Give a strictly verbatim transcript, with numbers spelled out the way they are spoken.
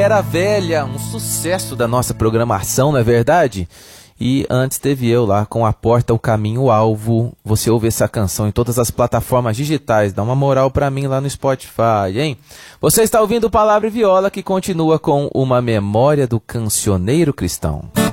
Era Velha, um sucesso da nossa programação, não é verdade? E antes teve eu lá com A Porta, o Caminho, Alvo. Você ouve essa canção em todas as plataformas digitais. Dá uma moral pra mim lá no Spotify, hein? Você está ouvindo Palavra e Viola, que continua com uma memória do cancioneiro cristão.